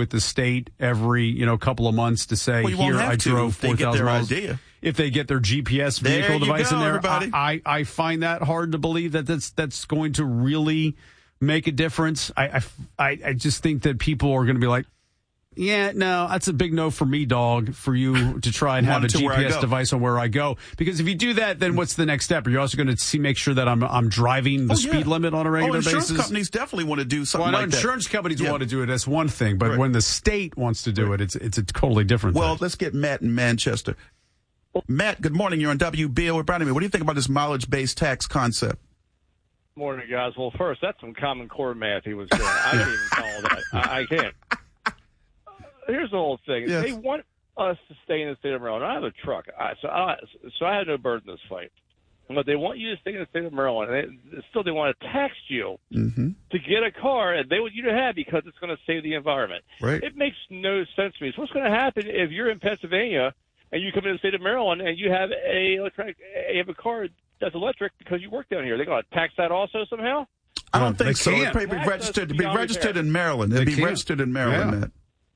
with the state every, couple of months to say, here, I drove 4,000 miles. If they get their GPS vehicle device in there, I find that hard to believe that that's going to really make a difference. I just think that people are going to be like, yeah, no, that's a big no for me, dog, for you to try and have a GPS device on where I go. Because if you do that, then what's the next step? Are you also going to make sure that I'm driving the speed limit on a regular basis? Insurance companies definitely want to do something like that. Insurance companies want to do it. That's one thing. But when the state wants to do it, it's a totally different thing. Well, let's get Matt in Manchester. Matt, good morning. You're on WBO with Brian. What do you think about this mileage-based tax concept? Morning, guys. Well, first, that's some Common Core math he was doing. I can't even call that. I can't. Here's the whole thing. Yes. They want us to stay in the state of Maryland. I have a truck, so I had no burden in this fight. But they want you to stay in the state of Maryland. They want to tax you to get a car, and they want you to have because it's going to save the environment. Right. It makes no sense to me. So what's going to happen if you're in Pennsylvania and you come into the state of Maryland and you have you have a car that's electric because you work down here? They're going to tax that also somehow? I don't think so. It'd be registered in Maryland. It'd be registered in Maryland, Matt.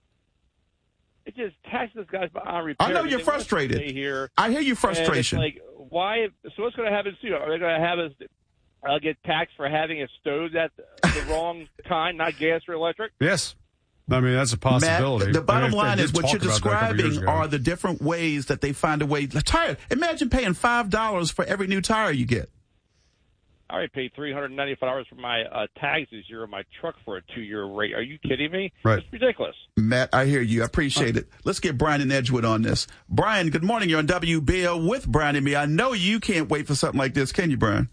It just taxes guys on repair. I know you're frustrated. I hear your frustration. Like, why? So what's going to happen soon? Are they going to have us get taxed for having a stove that's the wrong kind, not gas or electric? Yes. I mean, that's a possibility. Matt, the bottom line is what you're describing are the different ways that they find a way. Tire. Imagine paying $5 for every new tire you get. I already paid $395 for my tags this year on my truck for a 2-year rate. Are you kidding me? Right. It's ridiculous. Matt, I hear you. I appreciate it. Let's get Brian in Edgewood on this. Brian, good morning. You're on WBO with Brian and me. I know you can't wait for something like this, can you, Brian?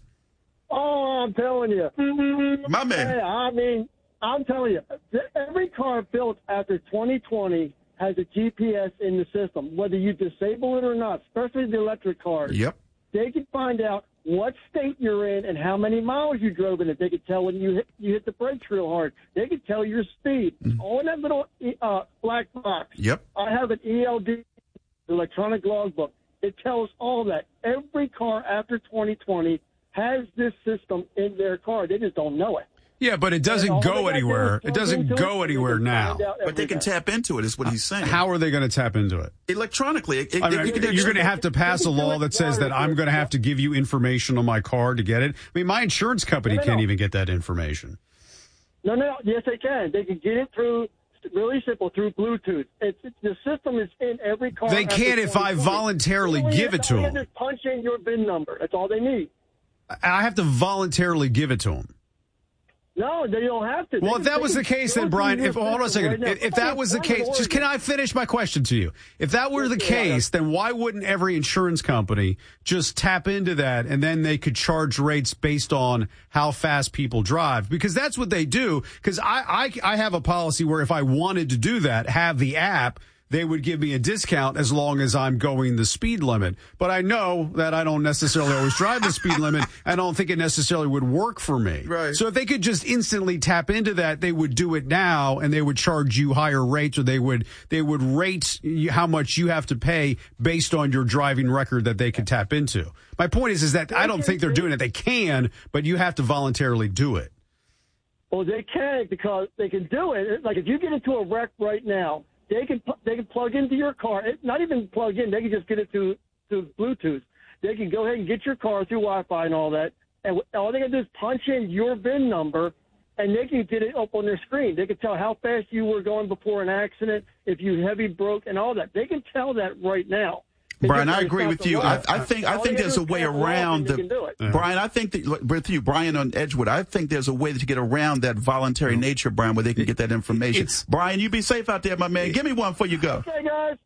Oh, I'm telling you. My man. Hey, I mean, I'm telling you, every car built after 2020 has a GPS in the system, whether you disable it or not, especially the electric cars. Yep. They can find out what state you're in and how many miles you drove in it. They could tell when you hit the brakes real hard. They could tell your speed. All in that little black box. Yep. I have an ELD, electronic logbook. It tells all that. Every car after 2020 has this system in their car. They just don't know it. Yeah, but it doesn't go anywhere. It doesn't go anywhere now. But they can tap into it, is what he's saying. How are they going to tap into it? Electronically. You're going to have to pass a law that says that I'm going to have to give you information on my car to get it. I mean, my insurance company can't even get that information. No. Yes, they can. They can get it through, really simple, through Bluetooth. The system is in every car. They can't if I voluntarily give it to them. They just punch in your VIN number. That's all they need. I have to voluntarily give it to them. No, they don't have to. Well, if that was the case, then, Brian, hold on a second. If that was the case, just can I finish my question to you? If that were the case, then why wouldn't every insurance company just tap into that and then they could charge rates based on how fast people drive? Because that's what they do. Because I have a policy where if I wanted to do that, have the app, they would give me a discount as long as I'm going the speed limit. But I know that I don't necessarily always drive the speed limit. I don't think it necessarily would work for me. Right. So if they could just instantly tap into that, they would do it now and they would charge you higher rates, or they would rate how much you have to pay based on your driving record that they could tap into. My point is that I don't think they're doing it. They can, but you have to voluntarily do it. Well, they can, because they can do it. Like if you get into a wreck right now, they can plug into your car. Not even plug in. They can just get it through Bluetooth. They can go ahead and get your car through Wi-Fi and all that. And all they can do is punch in your VIN number, and they can get it up on their screen. They can tell how fast you were going before an accident, if you heavy broke, and all that. They can tell that right now. Brian, I agree with you. I think there's a way around Brian, I think that with you, Brian on Edgewood, I think there's a way to get around that voluntary nature, Brian, where they can get that information. Brian, you be safe out there, my man. Give me one before you go. Okay, guys.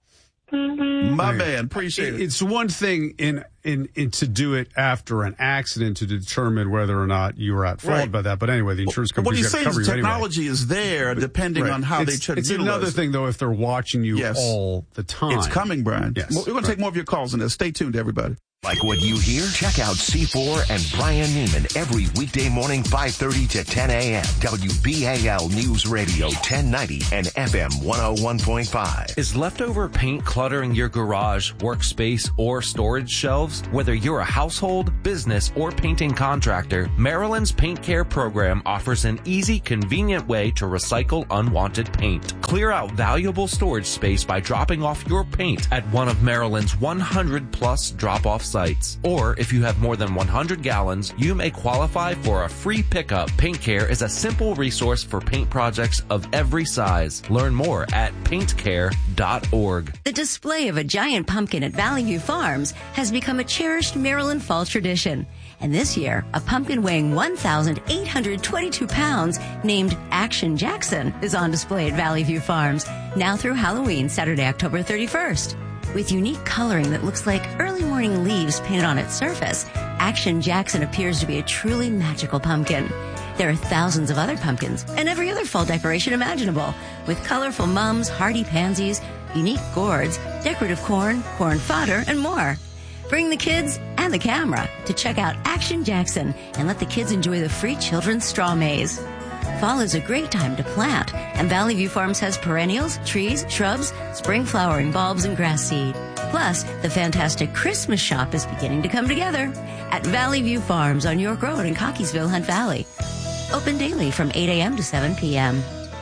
My man, appreciate it. It's one thing in to do it after an accident to determine whether or not you were at fault by that. But anyway, the insurance company's got to cover you anyway. Technology is there, depending on how they try to utilize it. It's another thing, though, if they're watching you all the time. It's coming, Brian. Yes. We're going to take more of your calls on this. Stay tuned, everybody. Like what you hear? Check out C4 and Brian Neiman every weekday morning, 5:30 to 10 a.m. WBAL News Radio 1090 and FM 101.5. Is leftover paint cluttering your garage, workspace, or storage shelves? Whether you're a household, business, or painting contractor, Maryland's Paint Care program offers an easy, convenient way to recycle unwanted paint. Clear out valuable storage space by dropping off your paint at one of Maryland's 100-plus drop-off sites. Or if you have more than 100 gallons, you may qualify for a free pickup. Paint Care is a simple resource for paint projects of every size. Learn more at paintcare.org. The display of a giant pumpkin at Valley View Farms has become a cherished Maryland fall tradition. And this year, a pumpkin weighing 1,822 pounds named Action Jackson is on display at Valley View Farms, now through Halloween, Saturday, October 31st. With unique coloring that looks like early morning leaves painted on its surface, Action Jackson appears to be a truly magical pumpkin. There are thousands of other pumpkins and every other fall decoration imaginable, with colorful mums, hardy pansies, unique gourds, decorative corn, corn fodder, and more. Bring the kids and the camera to check out Action Jackson and let the kids enjoy the free children's straw maze. Fall is a great time to plant, and Valley View Farms has perennials, trees, shrubs, spring flowering bulbs, and grass seed. Plus, the fantastic Christmas shop is beginning to come together at Valley View Farms on York Road in Cockeysville, Hunt Valley. Open daily from 8 a.m. to 7 p.m.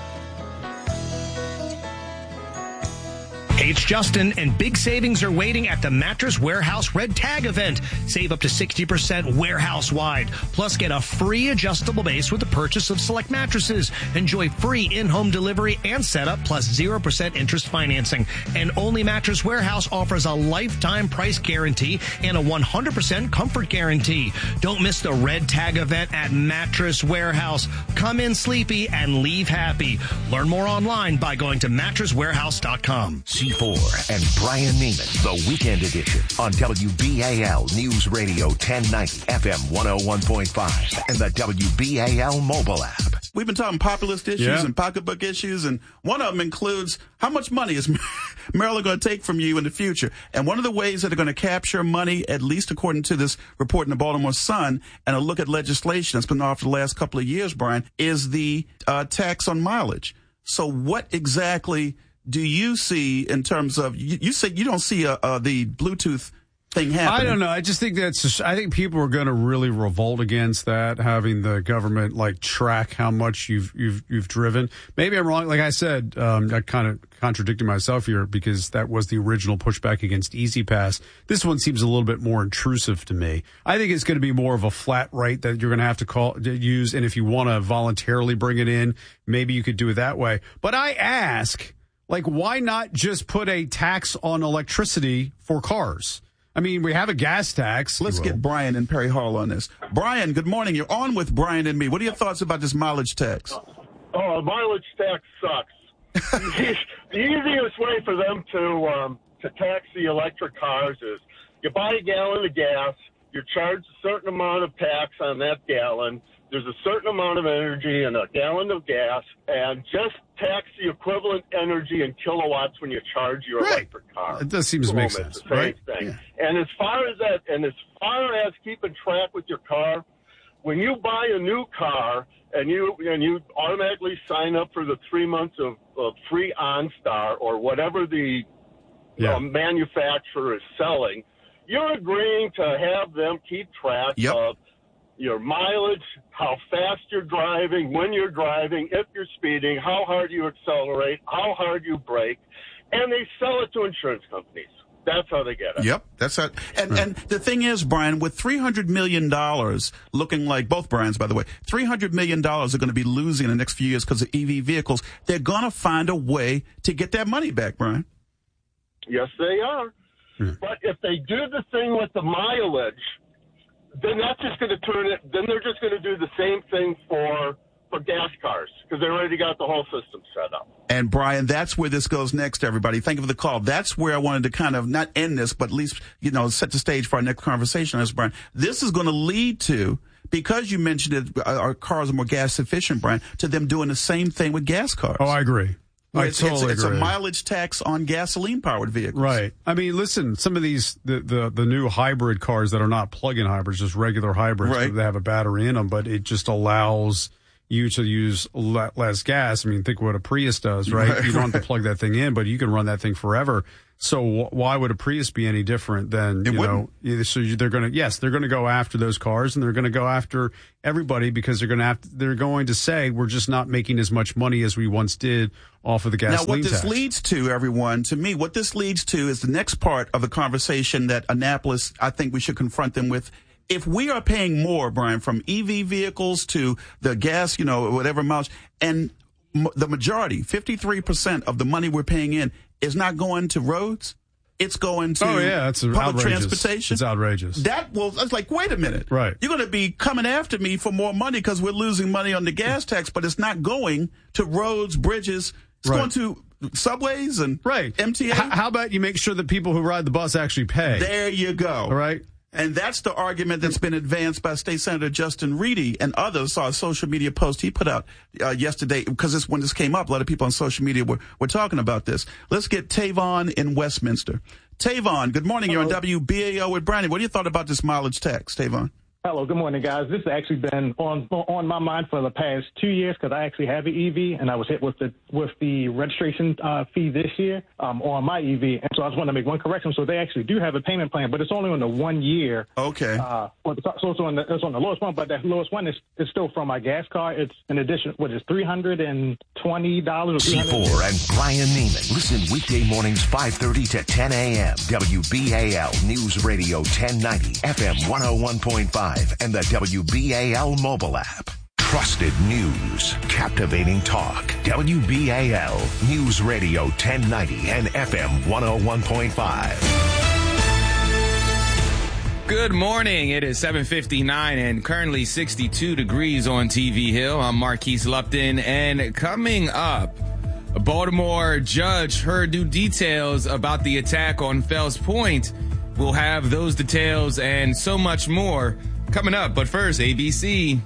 Hey, it's Justin, and big savings are waiting at the Mattress Warehouse Red Tag event. Save up to 60% warehouse-wide. Plus, get a free adjustable base with the purchase of select mattresses. Enjoy free in-home delivery and setup, plus 0% interest financing. And only Mattress Warehouse offers a lifetime price guarantee and a 100% comfort guarantee. Don't miss the Red Tag event at Mattress Warehouse. Come in sleepy and leave happy. Learn more online by going to mattresswarehouse.com. C4 and Brian Neiman, the Weekend Edition on WBAL News Radio 1090, FM 101.5, and the WBAL mobile app. We've been talking populist issues and pocketbook issues, and one of them includes how much money is Maryland going to take from you in the future. And one of the ways that they're going to capture money, at least according to this report in the Baltimore Sun, and a look at legislation that's been offered the last couple of years, Brian, is the tax on mileage. So what exactly do you see in terms of, you said you don't see the Bluetooth thing happening? I don't know. I just think I think people are going to really revolt against that, having the government like track how much you've driven. Maybe I'm wrong. Like I said, I kind of contradicted myself here because that was the original pushback against Easy Pass. This one seems a little bit more intrusive to me. I think it's going to be more of a flat rate that you're going to have to use. And if you want to voluntarily bring it in, maybe you could do it that way. But I ask, like, why not just put a tax on electricity for cars? I mean, we have a gas tax. Let's get Brian and Perry Hall on this. Brian, good morning. You're on with Brian and me. What are your thoughts about this mileage tax? Oh, mileage tax sucks. The easiest way for them to tax the electric cars is you buy a gallon of gas, you're charged a certain amount of tax on that gallon. There's a certain amount of energy in a gallon of gas, and just tax the equivalent energy in kilowatts when you charge your electric car. It does seem to make sense, right? Thing. Yeah. And as far as keeping track with your car, when you buy a new car and you automatically sign up for the 3 months of free OnStar or whatever the manufacturer is selling, you're agreeing to have them keep track of your mileage, how fast you're driving, when you're driving, if you're speeding, how hard you accelerate, how hard you brake, and they sell it to insurance companies. That's how they get it. Yep, that's how. And the thing is, Brian, with $300 million looking like, both Brians, by the way, $300 million are going to be losing in the next few years because of EV vehicles. They're going to find a way to get that money back, Brian. Yes, they are. But if they do the thing with the mileage, then that's just going to turn it. Then they're just going to do the same thing for gas cars because they already got the whole system set up. And Brian, that's where this goes next, everybody. Thank you for the call. That's where I wanted to kind of not end this, but at least, set the stage for our next conversation. As Brian, this is going to lead to, because you mentioned it, our cars are more gas efficient, Brian, to them doing the same thing with gas cars. Oh, I agree. It's a mileage tax on gasoline-powered vehicles. Right. I mean, listen, some of these, the new hybrid cars that are not plug-in hybrids, just regular hybrids, right. They have a battery in them, but it just allows you to use less gas. I mean, think what a Prius does, right? You don't have to plug that thing in, but you can run that thing forever. So why would a Prius be any different than, so they're going to go after those cars, and they're going to go after everybody because they're going to say we're just not making as much money as we once did off of the gasoline tax. Now, what this leads to, everyone, to me, what this leads to is the next part of the conversation that Annapolis, I think we should confront them with. If we are paying more, Brian, from EV vehicles to the gas, whatever miles, and the majority, 53% of the money we're paying in is not going to roads, it's going to public transportation. It's outrageous. That's like, wait a minute. Right. You're going to be coming after me for more money because we're losing money on the gas tax, but it's not going to roads, bridges. It's going to subways and MTA. How about you make sure that people who ride the bus actually pay? There you go. All right. And that's the argument that's been advanced by State Senator Justin Reedy and others. Saw a social media post he put out yesterday, because when this came up, a lot of people on social media were talking about this. Let's get Tavon in Westminster. Tavon, good morning. Hello. You're on WBAL with Brandon. What do you thought about this mileage tax, Tavon? Hello, good morning, guys. This has actually been on my mind for the past 2 years because I actually have an EV, and I was hit with the registration fee this year on my EV. And so I just want to make one correction. So they actually do have a payment plan, but it's only on the 1 year. Okay. So it's on the lowest one, but that lowest one is still from my gas car. It's in addition, $320? C4 and Brian Neiman. Listen weekday mornings 5:30 to 10 a.m. WBAL News Radio 1090, FM 101.5. And the WBAL mobile app. Trusted news, captivating talk. WBAL News Radio 1090 and FM 101.5. Good morning. It is 7:59 and currently 62 degrees on TV Hill. I'm Marquise Lupton, and coming up, a Baltimore judge heard new details about the attack on Fells Point. We'll have those details and so much more coming up, but first, ABC.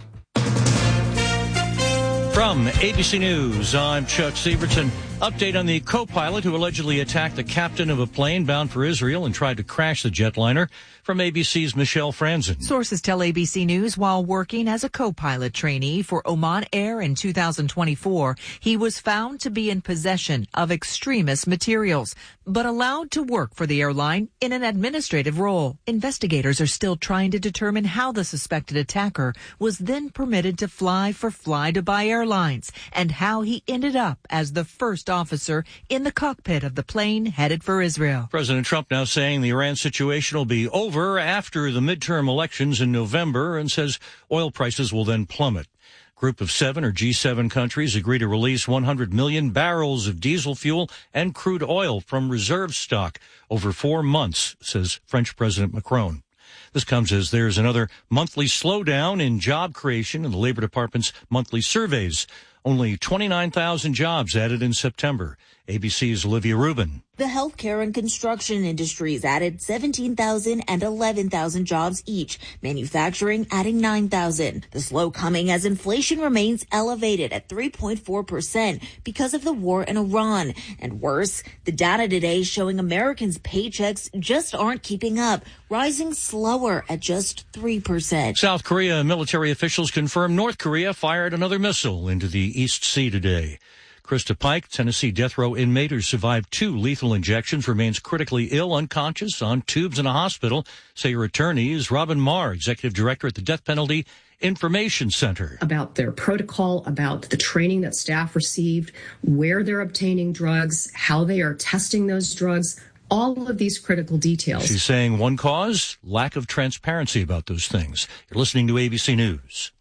From ABC News, I'm Chuck Sievertson. Update on the co-pilot who allegedly attacked the captain of a plane bound for Israel and tried to crash the jetliner. From ABC's Michelle Franzen. Sources tell ABC News while working as a co-pilot trainee for Oman Air in 2024, he was found to be in possession of extremist materials, but allowed to work for the airline in an administrative role. Investigators are still trying to determine how the suspected attacker was then permitted to fly for Fly Dubai Airlines and how he ended up as the first officer in the cockpit of the plane headed for Israel. President Trump now saying the Iran situation will be over after the midterm elections in November, and says oil prices will then plummet. Group of 7 or G7 countries agree to release 100 million barrels of diesel fuel and crude oil from reserve stock over 4 months, says French President Macron. This comes as there's another monthly slowdown in job creation in the Labor Department's monthly surveys. Only 29,000 jobs added in September. ABC's Olivia Rubin. The healthcare and construction industries added 17,000 and 11,000 jobs each, manufacturing adding 9,000. The slow coming as inflation remains elevated at 3.4% because of the war in Iran. And worse, the data today showing Americans' paychecks just aren't keeping up, rising slower at just 3%. South Korea military officials confirm North Korea fired another missile into the East Sea today. Krista Pike, Tennessee death row inmate who survived 2 lethal injections, remains critically ill, unconscious, on tubes in a hospital, say her attorney is Robin Marr, executive director at the Death Penalty Information Center. About their protocol, about the training that staff received, where they're obtaining drugs, how they are testing those drugs, all of these critical details. She's saying one cause, lack of transparency about those things. You're listening to ABC News.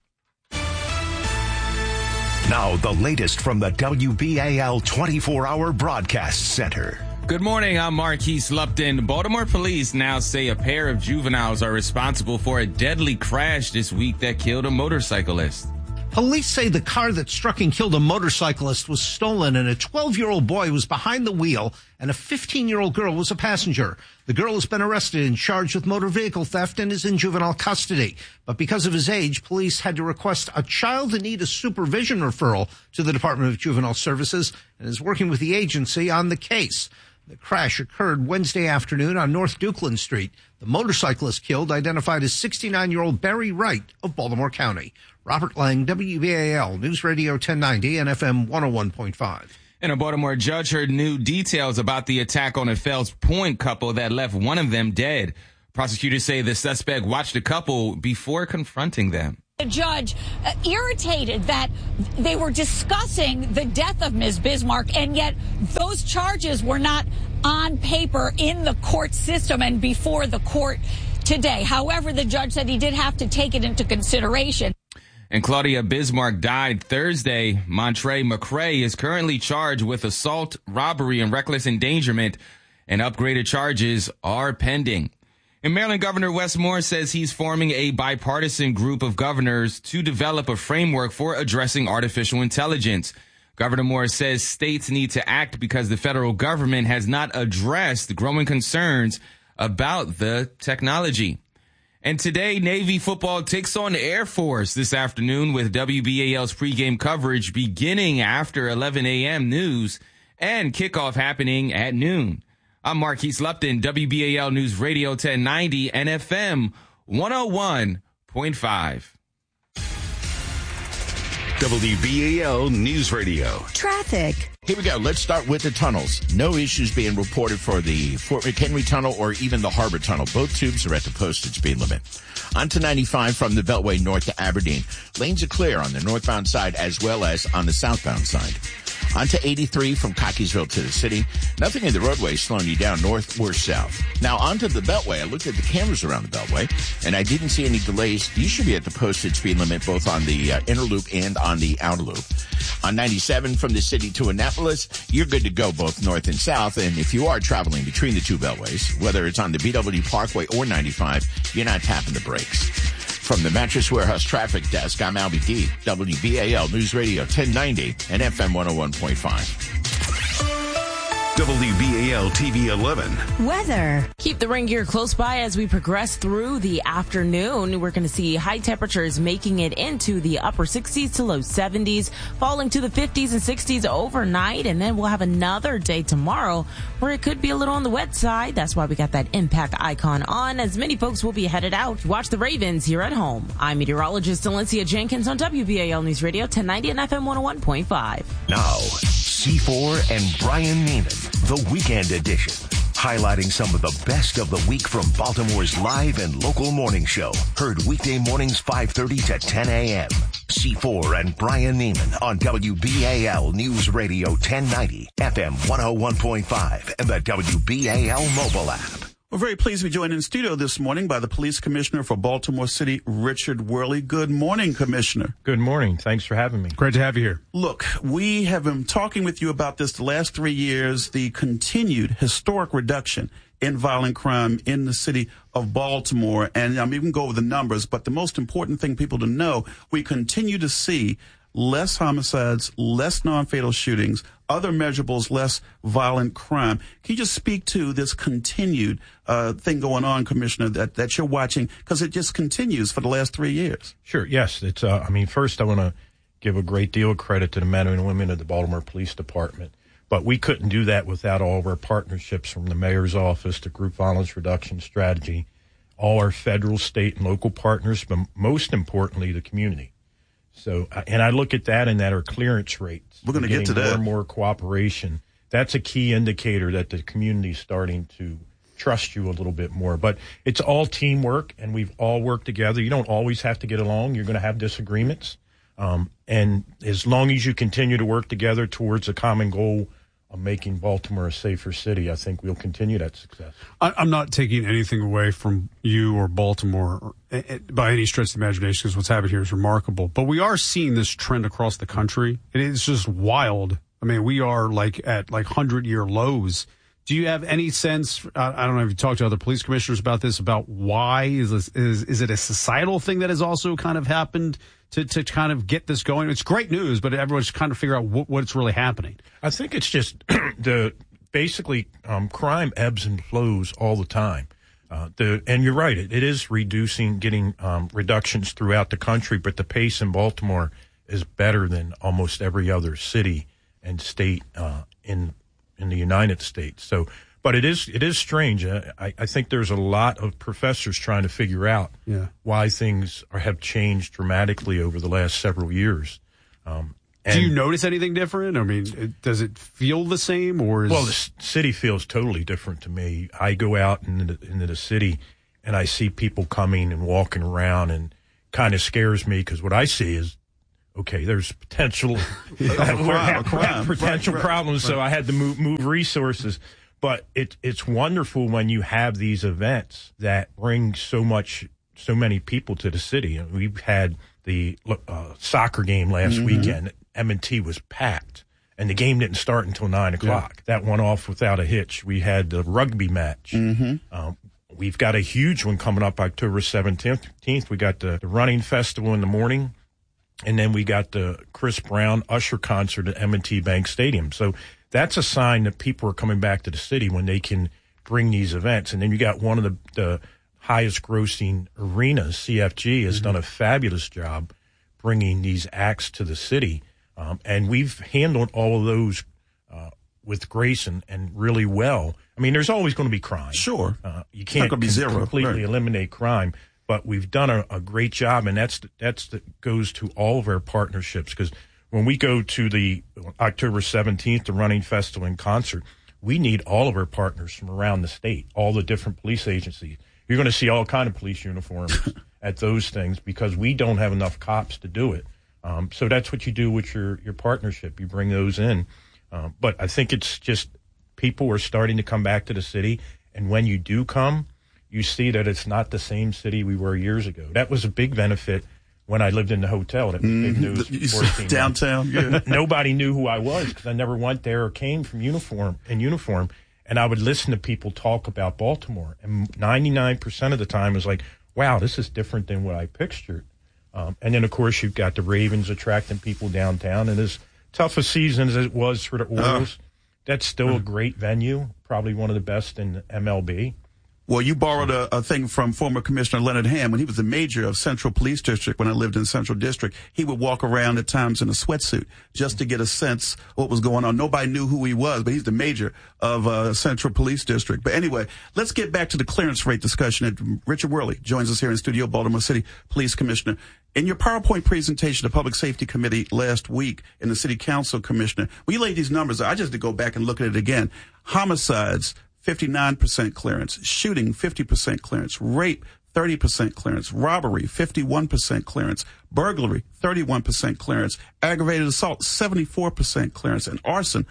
Now, the latest from the WBAL 24-hour broadcast center. Good morning, I'm Marquise Lupton. Baltimore police now say a pair of juveniles are responsible for a deadly crash this week that killed a motorcyclist. Police say the car that struck and killed a motorcyclist was stolen and a 12-year-old boy was behind the wheel and a 15-year-old girl was a passenger. The girl has been arrested and charged with motor vehicle theft and is in juvenile custody. But because of his age, police had to request a child in need of supervision referral to the Department of Juvenile Services and is working with the agency on the case. The crash occurred Wednesday afternoon on North Dukeland Street. The motorcyclist killed, identified as 69-year-old Barry Wright of Baltimore County. Robert Lang, WBAL, News Radio 1090 and FM 101.5. And a Baltimore judge heard new details about the attack on a Fells Point couple that left one of them dead. Prosecutors say the suspect watched the couple before confronting them. The judge irritated that they were discussing the death of Ms. Bismarck, and yet those charges were not on paper in the court system and before the court today. However, the judge said he did have to take it into consideration. And Claudia Bismarck died Thursday. Montre McCray is currently charged with assault, robbery, and reckless endangerment, and upgraded charges are pending. And Maryland Governor Wes Moore says he's forming a bipartisan group of governors to develop a framework for addressing artificial intelligence. Governor Moore says states need to act because the federal government has not addressed growing concerns about the technology. And today, Navy football takes on the Air Force this afternoon with WBAL's pregame coverage beginning after 11 a.m. news and kickoff happening at noon. I'm Marquise Lupton, WBAL News Radio 1090 and FM 101.5. WBAL News Radio. Traffic. Here we go. Let's start with the tunnels. No issues being reported for the Fort McHenry Tunnel or even the Harbor Tunnel. Both tubes are at the posted speed limit. Onto 95 from the Beltway north to Aberdeen. Lanes are clear on the northbound side as well as on the southbound side. Onto 83 from Cockeysville to the city. Nothing in the roadway slowing you down north or south. Now onto the Beltway. I looked at the cameras around the Beltway and I didn't see any delays. You should be at the posted speed limit both on the inner loop and on the outer loop. On 97 from the city to Annapolis, you're good to go both north and south. And if you are traveling between the two beltways, whether it's on the BW Parkway or 95, you're not tapping the brakes. From the Mattress Warehouse Traffic Desk, I'm Albie D, WBAL News Radio 1090 and FM 101.5. WBAL TV 11. Weather. Keep the rain gear close by as we progress through the afternoon. We're going to see high temperatures making it into the upper 60s to low 70s, falling to the 50s and 60s overnight. And then we'll have another day tomorrow where it could be a little on the wet side. That's why we got that impact icon on, as many folks will be headed out to watch the Ravens here at home. I'm meteorologist Valencia Jenkins on WBAL News Radio 1090 and FM 101.5. Now, C4 and Brian Neiman, the Weekend Edition, highlighting some of the best of the week from Baltimore's live and local morning show. Heard weekday mornings 5:30 to 10 a.m. C4 and Brian Neiman on WBAL News Radio 1090, FM 101.5, and the WBAL mobile app. We're very pleased to be joined in studio this morning by the Police Commissioner for Baltimore City, Richard Worley. Good morning, Commissioner. Good morning. Thanks for having me. Great to have you here. Look, we have been talking with you about this the last 3 years, the continued historic reduction in violent crime in the city of Baltimore. And I'm even go over the numbers, but the most important thing people to know, we continue to see less homicides, less non-fatal shootings, other measurables, less violent crime. Can you just speak to this continued thing going on, Commissioner, that you're watching? Because it just continues for the last 3 years. Sure, yes. It's. First I want to give a great deal of credit to the men and women of the Baltimore Police Department. But we couldn't do that without all of our partnerships from the mayor's office to Group Violence Reduction Strategy, all our federal, state, and local partners, but most importantly, the community. So, and I look at that and that our clearance rates. We're going to get to that. More and more cooperation. That's a key indicator that the community is starting to trust you a little bit more. But it's all teamwork, and we've all worked together. You don't always have to get along. You're going to have disagreements. And as long as you continue to work together towards a common goal of making Baltimore a safer city, I think we'll continue that success. I'm not taking anything away from you or Baltimore by any stretch of the imagination, because what's happened here is remarkable. But we are seeing this trend across the country. It is just wild. I mean, we are at 100-year lows Do you have any sense? I don't know if you talked to other police commissioners about this. About why is it a societal thing that has also kind of happened to kind of get this going? It's great news, but everyone's trying to figure out what's really happening. I think it's just crime ebbs and flows all the time. And you're right, it is getting reductions throughout the country, but the pace in Baltimore is better than almost every other city and state in the United States. So, but it is strange. I think there's a lot of professors trying to figure out why things have changed dramatically over the last several years. Do you notice anything different? I mean, does it feel the same, or Well, the city feels totally different to me. I go out into the city, and I see people coming and walking around, and kind of scares me because what I see is, okay, there's potential potential problems, so I had to move resources. But it's wonderful when you have these events that bring so many people to the city. We've had the soccer game last weekend. M&T was packed, and the game didn't start until 9 o'clock. Yeah. That went off without a hitch. We had the rugby match. We've got a huge one coming up October 17th. We got the running festival in the morning, and then we got the Chris Brown Usher concert at M&T Bank Stadium. So that's a sign that people are coming back to the city when they can bring these events. And then you got one of the highest grossing arenas, CFG, has done a fabulous job bringing these acts to the city. And we've handled all of those with grace and really well. I mean, there's always going to be crime. Sure. You can't completely eliminate crime, but we've done a great job, and that goes to all of our partnerships, because when we go to the October 17th, the Running Festival and Concert, we need all of our partners from around the state, all the different police agencies. You're going to see all kind of police uniforms at those things because we don't have enough cops to do it. So that's what you do with your partnership. You bring those in. But I think it's just people are starting to come back to the city. And when you do come, you see that it's not the same city we were years ago. That was a big benefit when I lived in the hotel. That was big news. Downtown. Yeah. Nobody knew who I was because I never went there or came from uniform. And I would listen to people talk about Baltimore. And 99% of the time it was like, wow, this is different than what I pictured. And then, of course, you've got the Ravens attracting people downtown. And as tough a season as it was for the Orioles, that's still a great venue, probably one of the best in MLB. Well, you borrowed a thing from former Commissioner Leonard Ham. When he was the mayor of Central Police District, when I lived in Central District, he would walk around at times in a sweatsuit just to get a sense of what was going on. Nobody knew who he was, but he's the mayor of Central Police District. But anyway, let's get back to the clearance rate discussion. Richard Worley joins us here in studio, Baltimore City Police Commissioner. In your PowerPoint presentation to Public Safety Committee last week and the City Council Commissioner, we laid these numbers out. I just had to go back and look at it again. Homicides, 59% clearance, shooting 50% clearance, rape 30% clearance, robbery 51% clearance, burglary 31% clearance, aggravated assault 74% clearance, and arson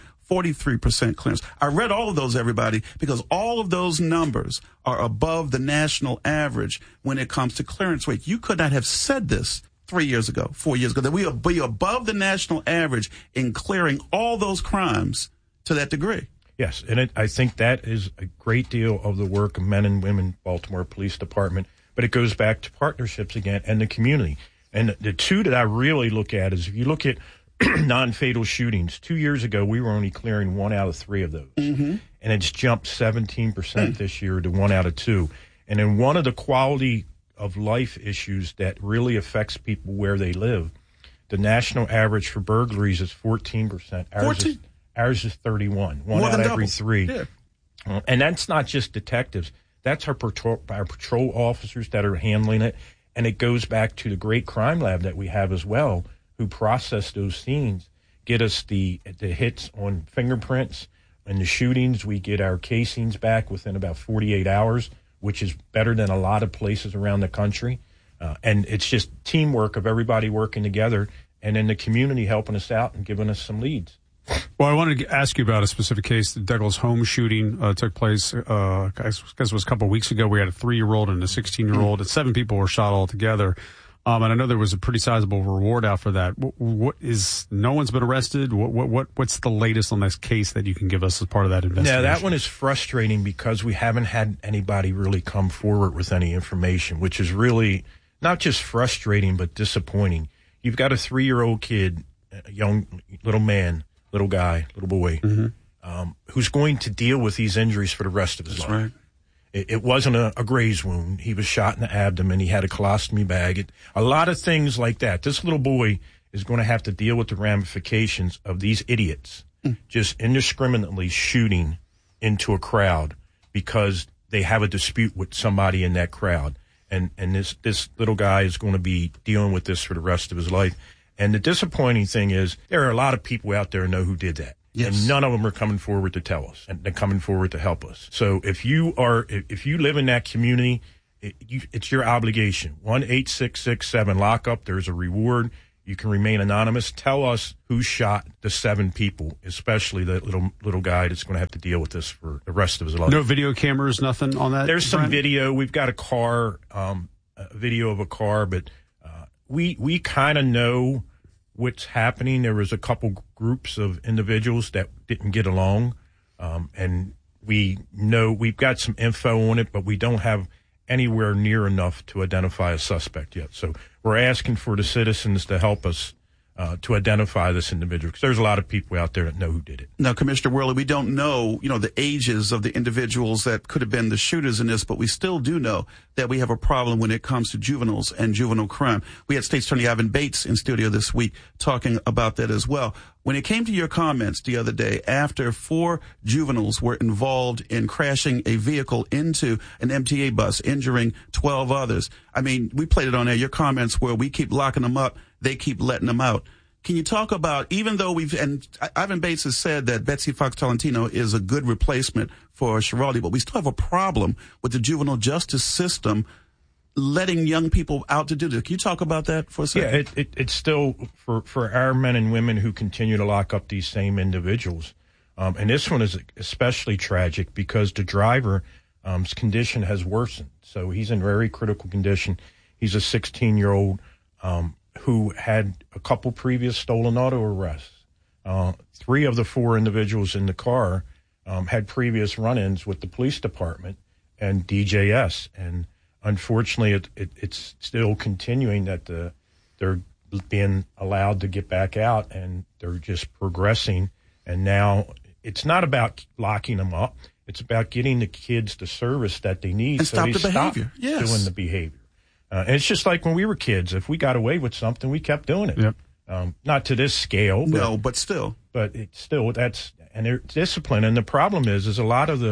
43% clearance. I read all of those, everybody, because all of those numbers are above the national average when it comes to clearance rate. You could not have said this 3 years ago, 4 years ago, that we will be above the national average in clearing all those crimes to that degree. Yes, and I think that is a great deal of the work of men and women Baltimore Police Department, but it goes back to partnerships again and the community. And the two that I really look at is if you look at non-fatal shootings, 2 years ago we were only clearing 1 out of 3 of those. And it's jumped 17% this year to 1 out of 2. And then one of the quality of life issues that really affects people where they live, the national average for burglaries is 14%. Ours is 31, one out of every 3. Yeah. And that's not just detectives. That's our patrol officers that are handling it. And it goes back to the great crime lab that we have as well, who process those scenes, get us the hits on fingerprints. And the shootings, we get our casings back within about 48 hours, which is better than a lot of places around the country. And it's just teamwork of everybody working together and then the community helping us out and giving us some leads. Well, I wanted to ask you about a specific case. The Douglas home shooting took place, I guess it was a couple of weeks ago. We had a 3-year-old and a 16-year-old, and 7 people were shot altogether. And I know there was a pretty sizable reward out for that. No one's been arrested? What's the latest on this case that you can give us as part of that investigation? Yeah, that one is frustrating because we haven't had anybody really come forward with any information, which is really not just frustrating, but disappointing. You've got a 3-year-old kid, a young little man, little guy, little boy, who's going to deal with these injuries for the rest of his life. Right. It wasn't a graze wound. He was shot in the abdomen. He had a colostomy bag. A lot of things like that. This little boy is going to have to deal with the ramifications of these idiots just indiscriminately shooting into a crowd because they have a dispute with somebody in that crowd. And this little guy is going to be dealing with this for the rest of his life. And the disappointing thing is there are a lot of people out there who know who did that. Yes. And none of them are coming forward to tell us, and they're coming forward to help us. So if you live in that community, it's your obligation. 1-866-7-LOCK-UP. There's a reward. You can remain anonymous. Tell us who shot the 7 people, especially that little guy that's going to have to deal with this for the rest of his life. No video cameras, nothing on that? There's some video. We've got a video of a car, but we kind of know what's happening. There was a couple groups of individuals that didn't get along, and we know we've got some info on it, but we don't have anywhere near enough to identify a suspect yet. So we're asking for the citizens to help us to identify this individual, because there's a lot of people out there that know who did it. Now, Commissioner Worley, we don't know, the ages of the individuals that could have been the shooters in this, but we still do know that we have a problem when it comes to juveniles and juvenile crime. We had State Attorney Ivan Bates in studio this week talking about that as well. When it came to your comments the other day, after 4 juveniles were involved in crashing a vehicle into an MTA bus, injuring 12 others, I mean, we played it on there. Your comments were, we keep locking them up, they keep letting them out. Can you talk about, even though and Ivan Bates has said that Betsy Fox Tolentino is a good replacement for Schiraldi, but we still have a problem with the juvenile justice system letting young people out to do this. Can you talk about that for a second? Yeah, it's still for our men and women who continue to lock up these same individuals. And this one is especially tragic because the driver's condition has worsened. So he's in very critical condition. He's a 16-year-old who had a couple previous stolen auto arrests. 3 of the 4 individuals in the car had previous run-ins with the police department and DJS. And unfortunately, it's still continuing that they're being allowed to get back out, and they're just progressing. And now it's not about locking them up. It's about getting the kids the service that they need and so stop they the behavior. Stop doing the behavior. And it's just like when we were kids. If we got away with something, we kept doing it. Yep. Not to this scale. But still. But it's still, and they're disciplined. And the problem is in a lot of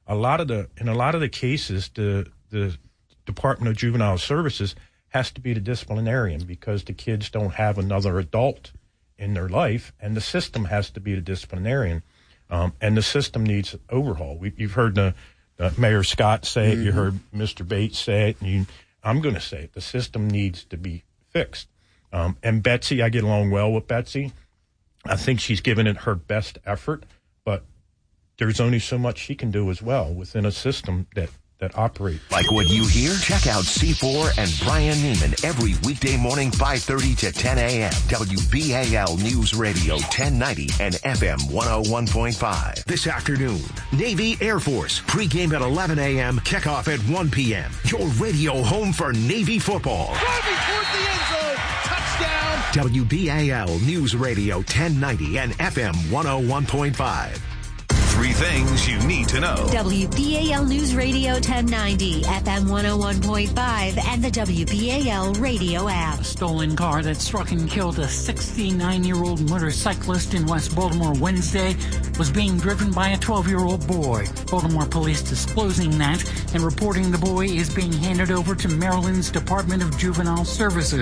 the cases, the Department of Juvenile Services has to be the disciplinarian because the kids don't have another adult in their life, and the system has to be the disciplinarian. And the system needs overhaul. You've heard Mayor Scott say it. You heard Mr. Bates say it. And I'm going to say it. The system needs to be fixed. And Betsy, I get along well with Betsy. I think she's given it her best effort, but there's only so much she can do as well within a system that operate. Like what you hear? Check out C4 and Brian Neiman every weekday morning, 5:30 to 10 a.m. WBAL News Radio 1090 and FM 101.5. This afternoon, Navy Air Force. Pregame at 11 a.m., kickoff at 1 p.m. Your radio home for Navy football. Driving towards the end zone. Touchdown. WBAL News Radio 1090 and FM 101.5. 3 things you need to know. WBAL News Radio 1090, FM 101.5, and the WBAL radio app. A stolen car that struck and killed a 69-year-old motorcyclist in West Baltimore Wednesday was being driven by a 12-year-old boy. Baltimore police disclosing that and reporting the boy is being handed over to Maryland's Department of Juvenile Services.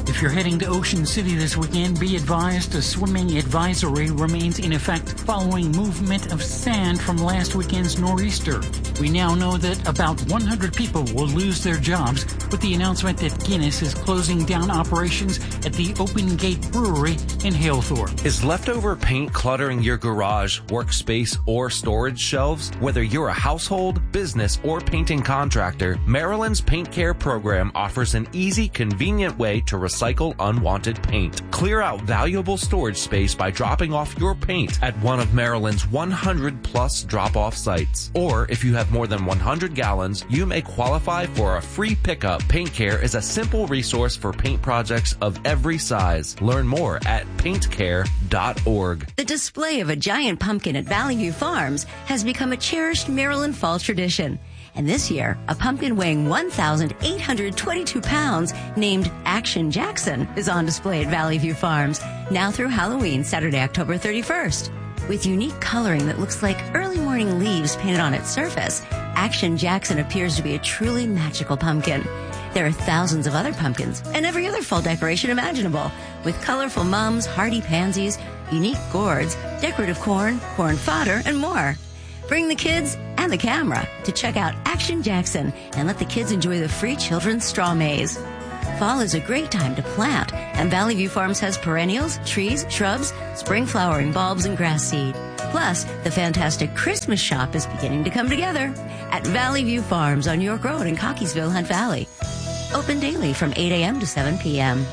If you're heading to Ocean City this weekend, be advised a swimming advisory remains in effect following movement of sand from last weekend's nor'easter. We now know that about 100 people will lose their jobs with the announcement that Guinness is closing down operations at the Open Gate Brewery in Halethorpe. Is leftover paint cluttering your garage, workspace, or storage shelves? Whether you're a household, business, or painting contractor, Maryland's Paint Care program offers an easy, convenient way to recycle unwanted paint. Clear out valuable storage space by dropping off your paint at one of Maryland's 100-plus drop-off sites. Or if you have more than 100 gallons, you may qualify for a free pickup. Paint Care is a simple resource for paint projects of every size. Learn more at paintcare.org. The display of a giant pumpkin at Valley View Farms has become a cherished Maryland fall tradition. And this year, a pumpkin weighing 1,822 pounds named Action Jackson is on display at Valley View Farms, now through Halloween, Saturday, October 31st. With unique coloring that looks like early morning leaves painted on its surface, Action Jackson appears to be a truly magical pumpkin. There are thousands of other pumpkins and every other fall decoration imaginable, with colorful mums, hardy pansies, unique gourds, decorative corn, corn fodder, and more. Bring the kids and the camera to check out Action Jackson and let the kids enjoy the free children's straw maze. Fall is a great time to plant, and Valley View Farms has perennials, trees, shrubs, spring flowering bulbs, and grass seed. Plus, the fantastic Christmas shop is beginning to come together at Valley View Farms on York Road in Cockeysville, Hunt Valley. Open daily from 8 a.m. to 7 p.m.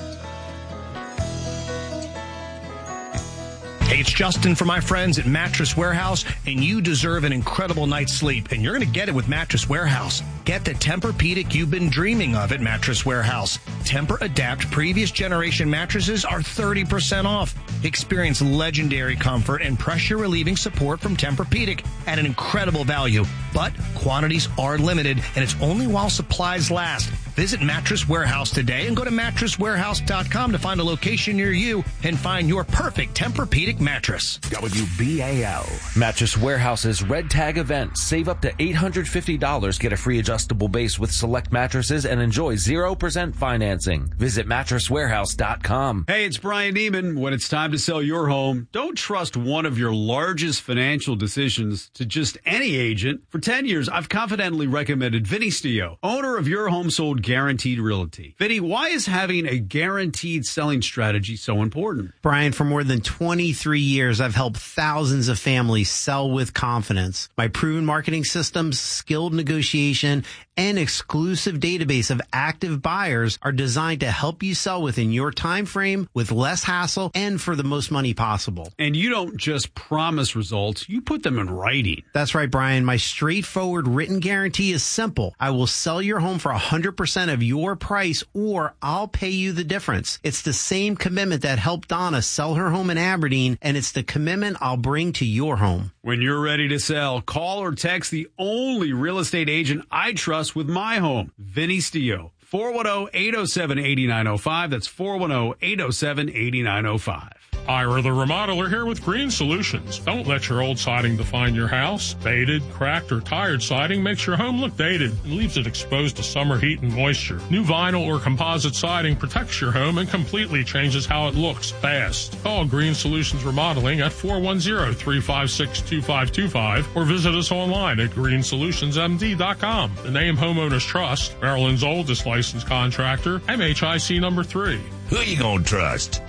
Hey, it's Justin from my friends at Mattress Warehouse, and you deserve an incredible night's sleep, and you're going to get it with Mattress Warehouse. Get the Tempur-Pedic you've been dreaming of at Mattress Warehouse. Tempur-Adapt previous generation mattresses are 30% off. Experience legendary comfort and pressure-relieving support from Tempur-Pedic at an incredible value. But quantities are limited, and it's only while supplies last. Visit Mattress Warehouse today and go to mattresswarehouse.com to find a location near you and find your perfect Tempur-Pedic mattress. WBAL. Mattress Warehouse's Red Tag event. Save up to $850. Get a free adjustable base with select mattresses and enjoy 0% financing. Visit mattresswarehouse.com. Hey, it's Brian Neiman. When it's time to sell your home, don't trust one of your largest financial decisions to just any agent. For 10 years, I've confidently recommended Vinny Stio, owner of Your Home Sold Guaranteed Realty. Vinny, why is having a guaranteed selling strategy so important? Brian, for more than 23 years, I've helped thousands of families sell with confidence. My proven marketing systems, skilled negotiation, and exclusive database of active buyers are designed to help you sell within your time frame with less hassle and for the most money possible. And you don't just promise results, you put them in writing. That's right, Brian. My straightforward written guarantee is simple. I will sell your home for 100% of your price, or I'll pay you the difference. It's the same commitment that helped Donna sell her home in Aberdeen, and it's the commitment I'll bring to your home. When you're ready to sell, call or text the only real estate agent I trust with my home, Vinny Stio. 410-807-8905. That's 410-807-8905. Ira the Remodeler here with Green Solutions. Don't let your old siding define your house. Faded, cracked, or tired siding makes your home look dated and leaves it exposed to summer heat and moisture. New vinyl or composite siding protects your home and completely changes how it looks fast. Call Green Solutions Remodeling at 410-356-2525 or visit us online at greensolutionsmd.com. The name homeowners trust, Maryland's oldest licensed contractor, MHIC number 3. Who you gonna trust?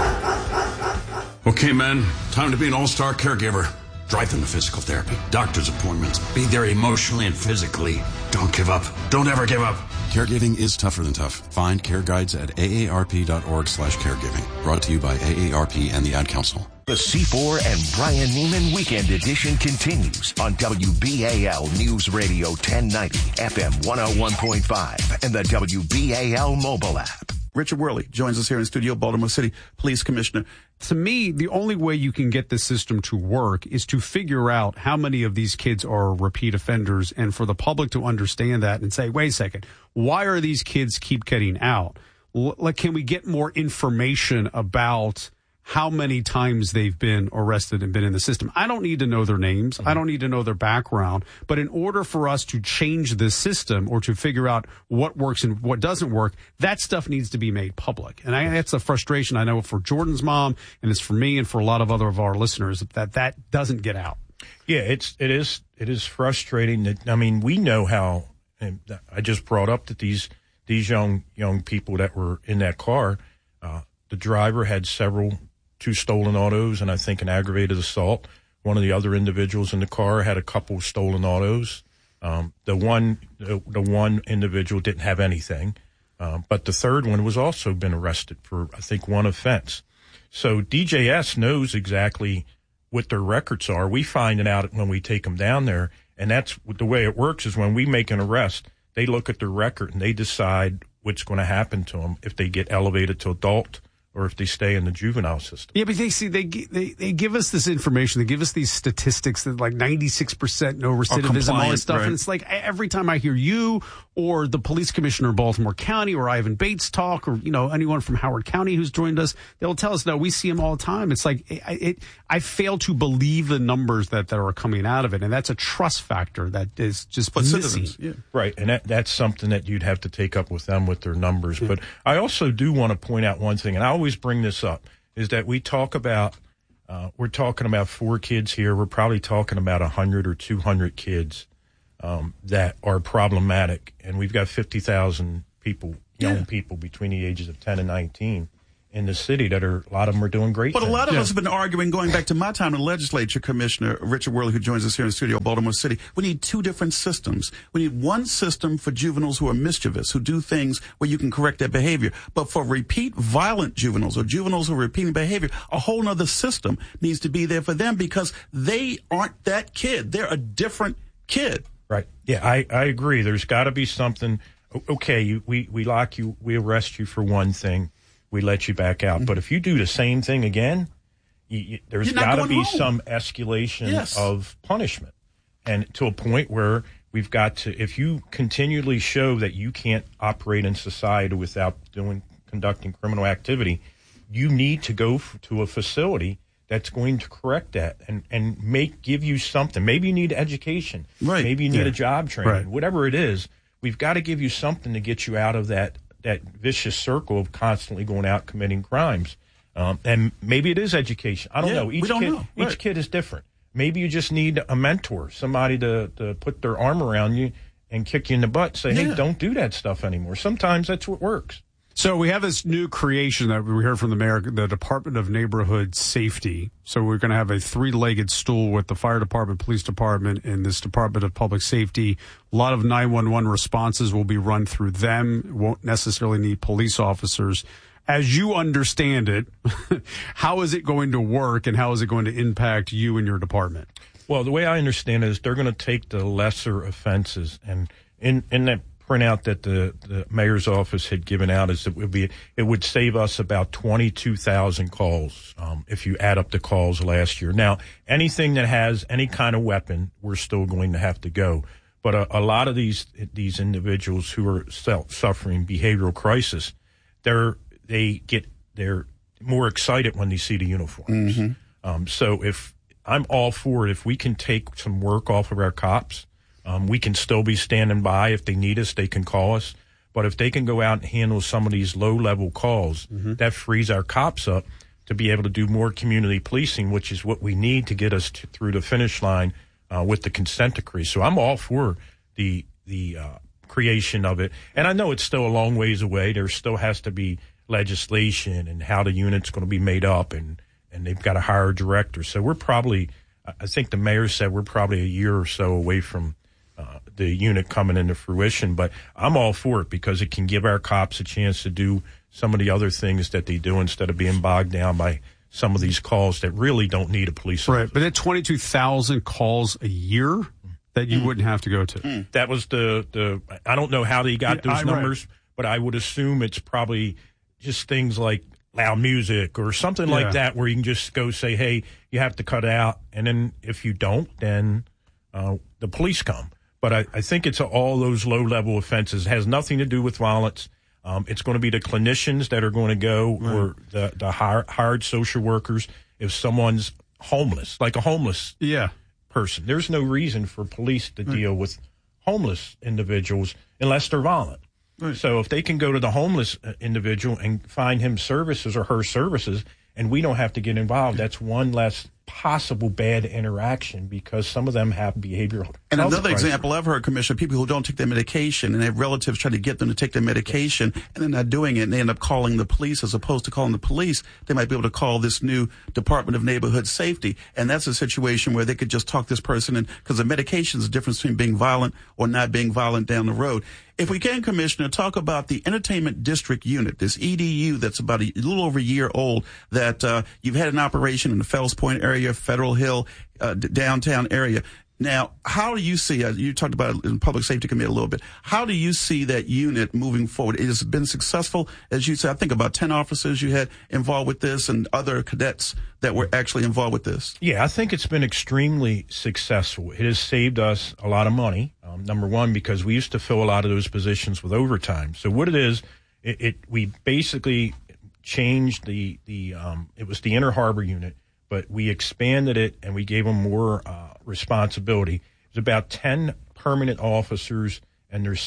Okay, men, time to be an all-star caregiver. Drive them to physical therapy, doctor's appointments. Be there emotionally and physically. Don't give up. Don't ever give up. Caregiving is tougher than tough. Find care guides at aarp.org/caregiving. Brought to you by AARP and the Ad Council. The C4 and Brian Neiman Weekend Edition continues on WBAL News Radio 1090, FM 101.5, and the WBAL mobile app. Richard Worley joins us here in studio, Baltimore City Police Commissioner. To me, the only way you can get the system to work is to figure out how many of these kids are repeat offenders, and for the public to understand that and say, wait a second, why are these kids keep getting out? Can we get more information about how many times they've been arrested and been in the system. I don't need to know their names. I don't need to know their background. But in order for us to change the system or to figure out what works and what doesn't work, that stuff needs to be made public. And that's the frustration I know for Jordan's mom, and it's for me and for a lot of other of our listeners, that doesn't get out. Yeah, it is frustrating that, I mean, we know how, and I just brought up that these young people that were in that car, the driver had two stolen autos and I think an aggravated assault. One of the other individuals in the car had a couple stolen autos. The one individual didn't have anything, but the third one was also been arrested for, I think, one offense. So DJS knows exactly what their records are. We find it out when we take them down there, and that's the way it works. Is when we make an arrest, they look at their record and they decide what's going to happen to them if they get elevated to adult or if they stay in the juvenile system. Yeah, but they give us this information. They give us these statistics that like 96% no recidivism, all this stuff. Right. And it's like every time I hear you or the police commissioner of Baltimore County or Ivan Bates talk, or, anyone from Howard County who's joined us, they'll tell us, no, we see them all the time. It's like, I fail to believe the numbers that are coming out of it. And that's a trust factor that is just missing. Yeah. Right. And that's something that you'd have to take up with them with their numbers. Yeah. But I also do want to point out one thing, and I always bring this up, is that we talk about, we're talking about 4 kids here. We're probably talking about 100 or 200 kids that are problematic. And we've got 50,000 people, young people between the ages of 10 and 19 in the city that a lot of them are doing great But things. a lot of us have been arguing, going back to my time in the legislature, Commissioner Richard Worley, who joins us here in the studio, Baltimore City. We need 2 different systems. We need one system for juveniles who are mischievous, who do things where you can correct their behavior. But for repeat violent juveniles or juveniles who are repeating behavior, a whole other system needs to be there for them because they aren't that kid. They're a different kid. Right. Yeah, I agree. There's got to be something. Okay, we lock you, we arrest you for one thing. We let you back out. But if you do the same thing again, there's got to be some escalation of punishment. And to a point where we've got to, if you continually show that you can't operate in society without conducting criminal activity, you need to go to a facility that's going to correct that and give you something. Maybe you need education. Right. Maybe you need a job training. Right. Whatever it is, we've got to give you something to get you out of that vicious circle of constantly going out committing crimes. And maybe it is education. I don't know. Each kid is different. Maybe you just need a mentor, somebody to put their arm around you and kick you in the butt, say, hey, don't do that stuff anymore. Sometimes that's what works. So we have this new creation that we heard from the mayor, the Department of Neighborhood Safety. So we're going to have a 3-legged stool with the fire department, police department, and this Department of Public Safety. A lot of 911 responses will be run through them. Won't necessarily need police officers. As you understand it, how is it going to work and how is it going to impact you and your department? Well, the way I understand it is they're going to take the lesser offenses, and in that printout that the mayor's office had given out is it would save us about 22,000 calls if you add up the calls last year. Now, anything that has any kind of weapon, we're still going to have to go. But a lot of these individuals who are suffering behavioral crisis, they're more excited when they see the uniforms. Mm-hmm. So if I'm all for it, if we can take some work off of our cops. We can still be standing by. If they need us, they can call us. But if they can go out and handle some of these low-level calls, that frees our cops up to be able to do more community policing, which is what we need to get us through the finish line with the consent decree. So I'm all for the creation of it. And I know it's still a long ways away. There still has to be legislation and how the unit's going to be made up, and they've got to hire a director. So we're probably, I think the mayor said we're probably a year or so away from the unit coming into fruition, but I'm all for it because it can give our cops a chance to do some of the other things that they do instead of being bogged down by some of these calls that really don't need a police officer. Right, but at 22,000 calls a year that you wouldn't have to go to. That was the I don't know how they got those numbers, but I would assume it's probably just things like loud music or something like that where you can just go say, hey, you have to cut out, and then if you don't, then the police come. But I think it's all those low-level offenses. It has nothing to do with violence. It's going to be the clinicians that are going to go, or the hired social workers. If someone's homeless, like a homeless person, there's no reason for police to deal with homeless individuals unless they're violent. Right. So if they can go to the homeless individual and find him services or her services, and we don't have to get involved, that's one less possible bad interaction, because some of them have behavioral. And another example I've heard, Commissioner, people who don't take their medication and have relatives try to get them to take their medication and they're not doing it, and they end up calling the police. As opposed to calling the police, they might be able to call this new Department of Neighborhood Safety, and that's a situation where they could just talk this person in, because the medication is the difference between being violent or not being violent down the road. If we can, Commissioner, talk about the Entertainment District Unit, this EDU that's about a little over a year old, that you've had in operation in the Fells Point area, Federal Hill, downtown area. Now, how do you see, you talked about it in Public Safety Committee a little bit, how do you see that unit moving forward? It has been successful, as you said. I think about 10 officers you had involved with this and other cadets that were actually involved with this. Yeah, I think it's been extremely successful. It has saved us a lot of money, number one, because we used to fill a lot of those positions with overtime. So what it is, we basically changed it was the Inner Harbor unit, but we expanded it and we gave them more responsibility. There's about 10 permanent officers, and there's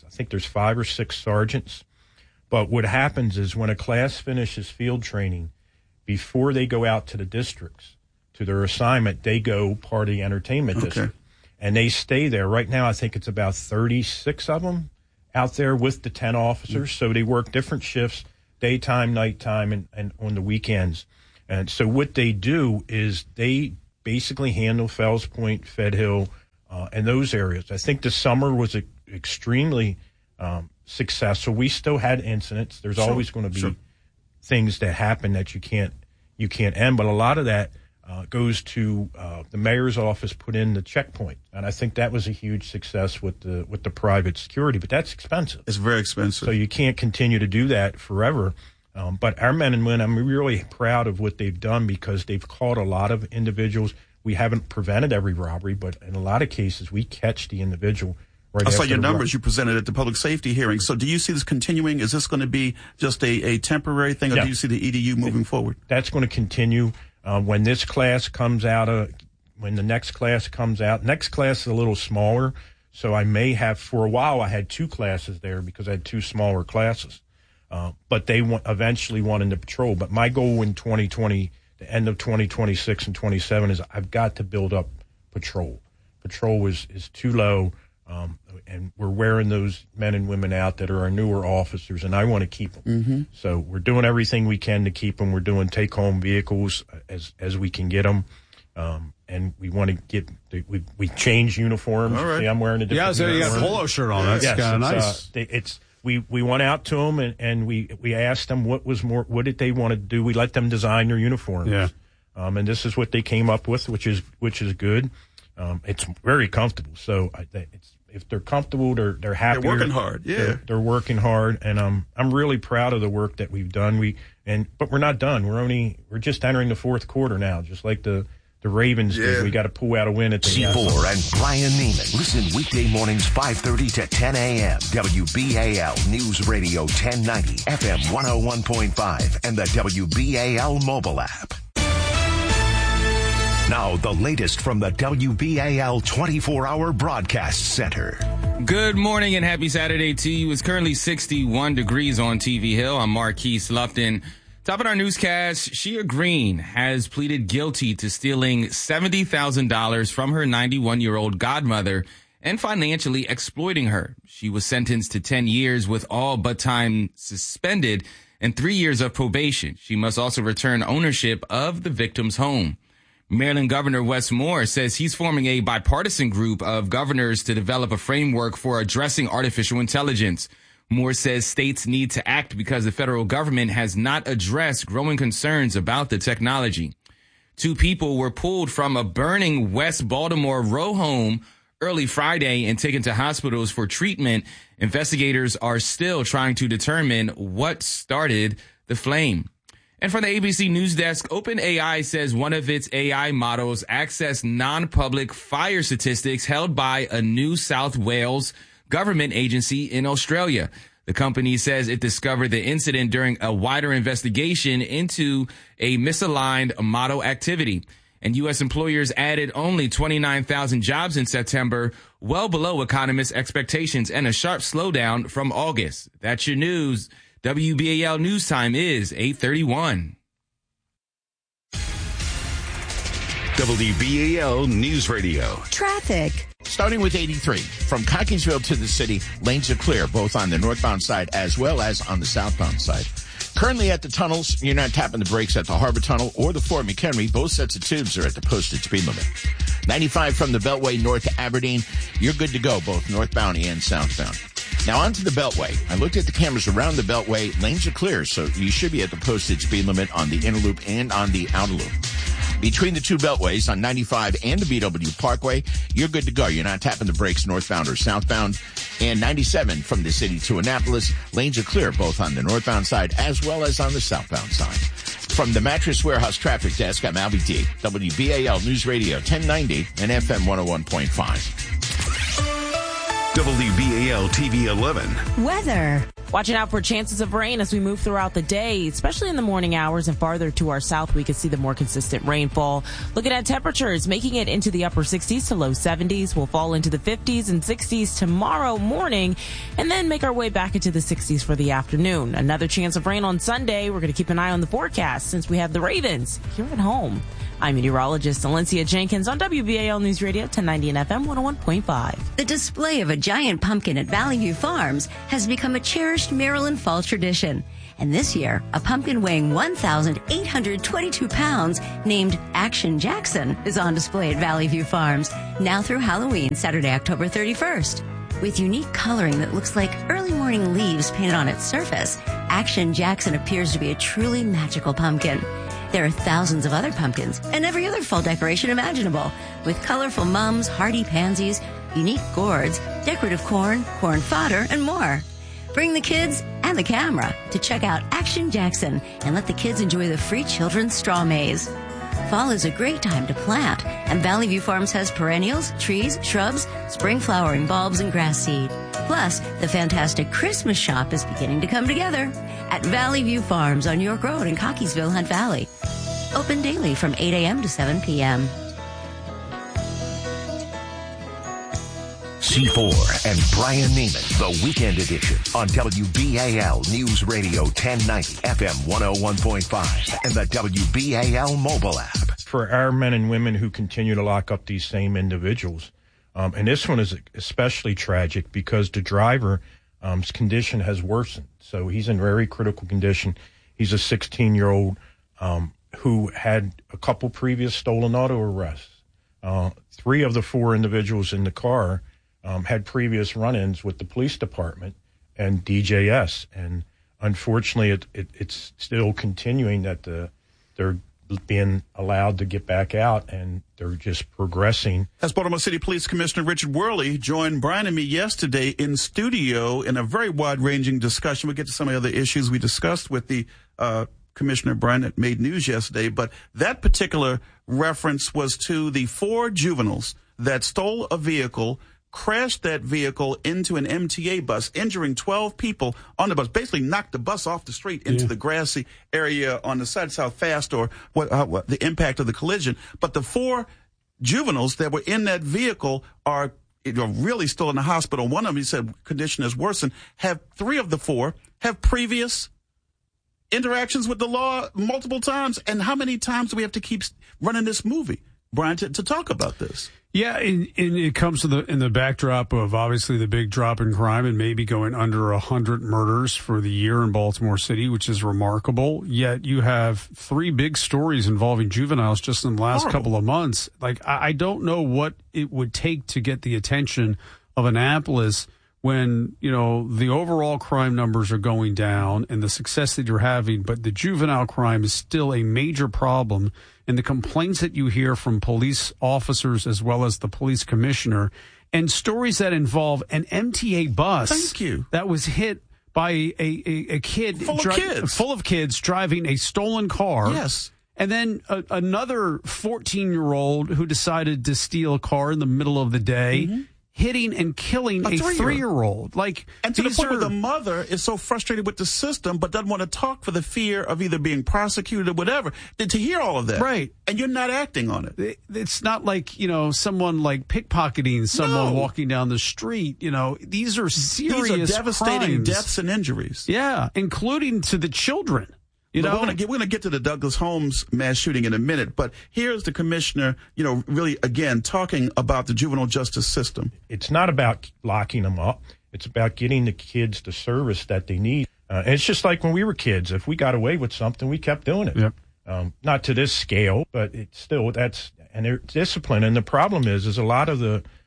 5 or 6 sergeants. But what happens is when a class finishes field training, before they go out to the districts to their assignment, they go part of the entertainment district, and they stay there. Right now, I think it's about 36 of them out there with the 10 officers. So they work different shifts, daytime, nighttime, and on the weekends. And so what they do is they basically handle Fells Point, Fed Hill, and those areas. I think the summer was extremely successful. We still had incidents. There's always going to be things that happen that you can't end, but a lot of that goes to the mayor's office put in the checkpoint, and I think that was a huge success with the private security. But that's expensive. It's very expensive. So you can't continue to do that forever. But our men and women, I'm really proud of what they've done, because they've caught a lot of individuals. We haven't prevented every robbery, but in a lot of cases, we catch the individual right after. I saw your numbers you presented at the public safety hearing. So do you see this continuing? Is this going to be just a temporary thing, or do you see the EDU moving forward? That's going to continue. When this class comes out, when the next class comes out, next class is a little smaller. So I may have, for a while, I had 2 classes there because I had 2 smaller classes. But they eventually wanted to patrol. But my goal in 2020, the end of 2026 and 27, is I've got to build up patrol. Patrol is too low, and we're wearing those men and women out that are our newer officers, and I want to keep them. Mm-hmm. So we're doing everything we can to keep them. We're doing take-home vehicles as we can get them. And we want to get we change uniforms. All right. See, I'm wearing a different uniform. You got a polo shirt on. That's kind of nice. We went out to them and we asked them what did they want to do. We let them design their uniforms. Yeah. And this is what they came up with, which is good. It's very comfortable. So if they're comfortable, they're happy. They're working hard. Yeah. They're working hard, and I'm really proud of the work that we've done. But we're not done. We're just entering the 4th quarter now, just like the Ravens did. We got to pull out a win at the C4 and Brian Neiman. Listen weekday mornings 5:30 to 10 a.m. WBAL News Radio 1090, FM 101.5, and the WBAL mobile app. Now, the latest from the WBAL 24-hour broadcast center. Good morning and happy Saturday to you. It's currently 61 degrees on TV Hill. I'm Marquise Lupton. Top of our newscast, Shia Green has pleaded guilty to stealing $70,000 from her 91-year-old godmother and financially exploiting her. She was sentenced to 10 years with all but time suspended and 3 years of probation. She must also return ownership of the victim's home. Maryland Governor Wes Moore says he's forming a bipartisan group of governors to develop a framework for addressing artificial intelligence. Moore says states need to act because the federal government has not addressed growing concerns about the technology. 2 people were pulled from a burning West Baltimore row home early Friday and taken to hospitals for treatment. Investigators are still trying to determine what started the flame. And from the ABC News Desk, OpenAI says one of its AI models accessed non-public fire statistics held by a New South Wales government agency in Australia. The company says it discovered the incident during a wider investigation into a misaligned model activity. And U.S. employers added only 29,000 jobs in September, well below economists' expectations and a sharp slowdown from August. That's your news. WBAL News Time is 8:31. WBAL News Radio. Traffic. Starting with 83. From Cockeysville to the city, lanes are clear, both on the northbound side as well as on the southbound side. Currently at the tunnels, you're not tapping the brakes at the Harbor Tunnel or the Fort McHenry. Both sets of tubes are at the posted speed limit. 95 from the Beltway north to Aberdeen, you're good to go, both northbound and southbound. Now onto the Beltway. I looked at the cameras around the Beltway. Lanes are clear, so you should be at the posted speed limit on the inner loop and on the outer loop. Between the two beltways on 95 and the BW Parkway, you're good to go. You're not tapping the brakes northbound or southbound. And 97 from the city to Annapolis, lanes are clear both on the northbound side as well as on the southbound side. From the Mattress Warehouse Traffic Desk, I'm Albie D. WBAL News Radio 1090 and FM 101.5. WBAL TV 11. Weather. Watching out for chances of rain as we move throughout the day, especially in the morning hours and farther to our south, we can see the more consistent rainfall. Looking at temperatures, making it into the upper 60s to low 70s. We'll fall into the 50s and 60s tomorrow morning and then make our way back into the 60s for the afternoon. Another chance of rain on Sunday. We're going to keep an eye on the forecast since we have the Ravens here at home. I'm meteorologist Alencia Jenkins on WBAL News Radio 1090 and FM 101.5. The display of a giant pumpkin at Valley View Farms has become a cherished Maryland fall tradition. And this year, a pumpkin weighing 1,822 pounds named Action Jackson is on display at Valley View Farms now through Halloween, Saturday, October 31st. With unique coloring that looks like early morning leaves painted on its surface, Action Jackson appears to be a truly magical pumpkin. There are thousands of other pumpkins and every other fall decoration imaginable, with colorful mums, hardy pansies, unique gourds, decorative corn, corn fodder, and more. Bring the kids and the camera to check out Action Jackson and let the kids enjoy the free children's straw maze. Fall is a great time to plant, and Valley View Farms has perennials, trees, shrubs, spring flowering bulbs, and grass seed. Plus, the fantastic Christmas shop is beginning to come together at Valley View Farms on York Road in Cockeysville, Hunt Valley. Open daily from 8 a.m. to 7 p.m. C4 and Brian Neiman, the Weekend Edition on WBAL News Radio 1090, FM 101.5, and the WBAL mobile app. For our men and women who continue to lock up these same individuals, and this one is especially tragic because the driver's condition has worsened. So he's in very critical condition. He's a 16-year-old who had a couple previous stolen auto arrests. 3 of the 4 individuals in the car had previous run-ins with the police department and DJS. And unfortunately, it's still continuing that they're being allowed to get back out, and they're just progressing. As Baltimore City Police Commissioner Richard Worley joined Brian and me yesterday in studio in a very wide-ranging discussion. We'll get to some of the other issues we discussed with the Commissioner Brian that made news yesterday, but that particular reference was to the 4 juveniles that stole a vehicle, crashed that vehicle into an MTA bus, injuring 12 people on the bus, basically knocked the bus off the street into the grassy area on the side. That's how fast or what the impact of the collision. But the 4 juveniles that were in that vehicle are really still in the hospital. One of them, he said, condition has worsened. 3 of the 4 have previous interactions with the law multiple times. And how many times do we have to keep running this movie, Brian, to talk about this? Yeah, and it comes in the backdrop of obviously the big drop in crime and maybe going under 100 murders for the year in Baltimore City, which is remarkable. Yet you have 3 big stories involving juveniles just in the last couple of months. Like, I don't know what it would take to get the attention of Annapolis when, the overall crime numbers are going down and the success that you're having, but the juvenile crime is still a major problem. And the complaints that you hear from police officers as well as the police commissioner, and stories that involve an MTA bus that was hit by a kid full of kids driving a stolen car. Yes. And then another 14-year-old who decided to steal a car in the middle of the day. Mm-hmm. hitting and killing a 3-year-old. Like, and to the point where the mother is so frustrated with the system, but doesn't want to talk for the fear of either being prosecuted or whatever. To hear all of that, right? And you're not acting on it. It's not like someone like pickpocketing someone walking down the street. These are serious. These are devastating crimes. Deaths and injuries. Yeah, including to the children. We're going to get to the Douglas Holmes mass shooting in a minute, but here's the commissioner, really, again, talking about the juvenile justice system. It's not about locking them up. It's about getting the kids the service that they need. And it's just like when we were kids. If we got away with something, we kept doing it. Yep. Not to this scale, but it's still, and they're disciplined. And the problem is in a lot of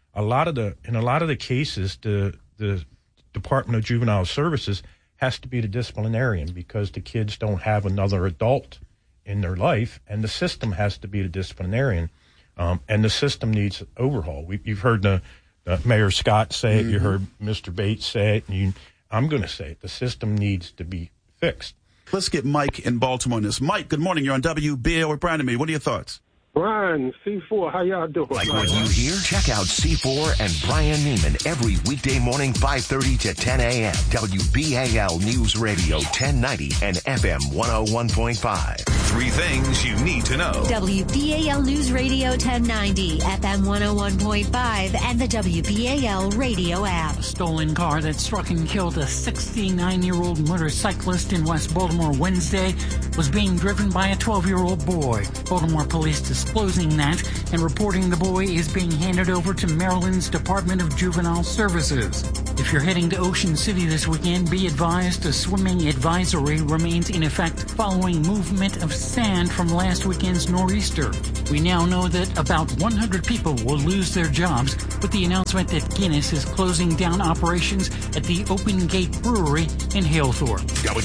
the cases, the Department of Juvenile Services has to be the disciplinarian because the kids don't have another adult in their life, and the system has to be the disciplinarian, and the system needs overhaul. You've heard Mayor Scott say it, you heard Mr. Bates say it, and I'm going to say it. The system needs to be fixed. Let's get Mike in Baltimore on this. Mike, good morning. You're on WBAL with Brian and me. What are your thoughts? Brian, C4, how y'all doing? Like what you hear? Check out C4 and Brian Neiman every weekday morning, 5:30 to 10 a.m. WBAL News Radio 1090 and FM 101.5. 3 things you need to know. WBAL News Radio 1090, FM 101.5, and the WBAL radio app. A stolen car that struck and killed a 69-year-old motorcyclist in West Baltimore Wednesday was being driven by a 12-year-old boy. Baltimore police disclosing that and reporting the boy is being handed over to Maryland's Department of Juvenile Services. If you're heading to Ocean City this weekend, be advised a swimming advisory remains in effect following movement of sand from last weekend's nor'easter. We now know that about 100 people will lose their jobs with the announcement that Guinness is closing down operations at the Open Gate Brewery in Halethorpe.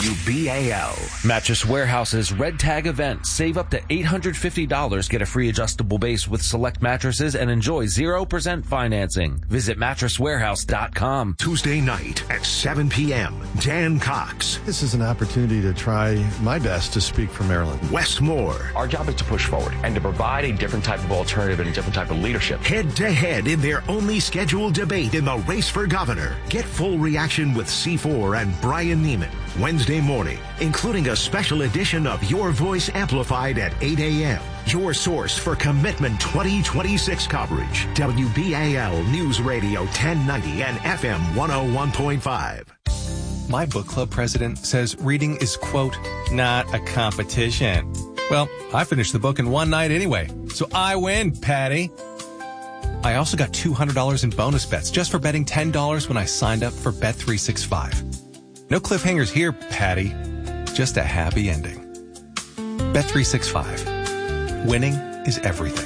WBAL. Mattress Warehouse's Red Tag event. Save up to $850. Get a free adjustable base with select mattresses and enjoy 0% financing. Visit mattresswarehouse.com. Tuesday night at 7 p.m. Dan Cox. This is an opportunity to try my best to speak for Maryland. Wes Moore. Our job is to push forward and to provide a different type of alternative and a different type of leadership. Head to head in their only scheduled debate in the race for governor. Get full reaction with C4 and Brian Neiman Wednesday morning, including a special edition of Your Voice Amplified at 8 a.m. Your source for Commitment 2026 coverage. WBAL News Radio 1090 and FM 101.5. My book club president says reading is, quote, not a competition. Well, I finished the book in one night anyway, so I win, Patty. I also got $200 in bonus bets just for betting $10 when I signed up for Bet365. No cliffhangers here, Patty. Just a happy ending. Bet365. Winning is everything.